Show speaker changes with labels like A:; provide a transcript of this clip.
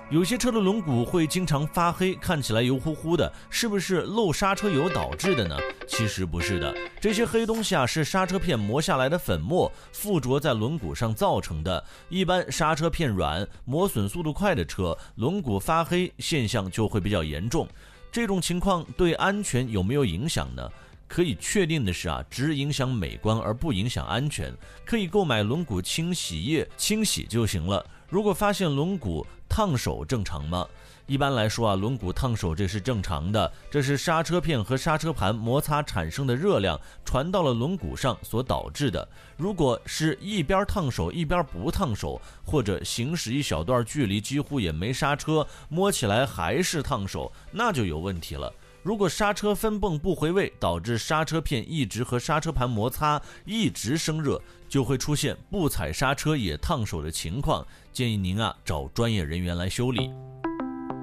A: 有些车的轮毂会经常发黑，看起来油乎乎的，是不是漏刹车油导致的呢？其实不是的，这些黑东西是刹车片磨下来的粉末附着在轮毂上造成的。一般刹车片软、磨损速度快的车，轮毂发黑现象就会比较严重。这种情况对安全有没有影响呢？可以确定的是只影响美观而不影响安全。可以购买轮毂清洗液清洗就行了。如果发现轮毂烫手正常吗？一般来说轮毂烫手这是正常的，这是刹车片和刹车盘摩擦产生的热量传到了轮毂上所导致的。如果是一边烫手一边不烫手，或者行驶一小段距离几乎也没刹车，摸起来还是烫手，那就有问题了。如果刹车分泵不回位，导致刹车片一直和刹车盘摩擦，一直生热，就会出现不踩刹车也烫手的情况，建议您找专业人员来修理。